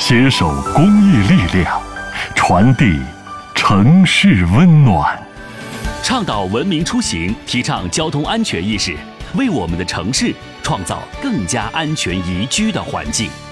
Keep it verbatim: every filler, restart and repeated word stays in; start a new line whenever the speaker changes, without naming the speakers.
携手公益力量，传递城市温暖。
倡导文明出行，提倡交通安全意识，为我们的城市创造更加安全宜居的环境。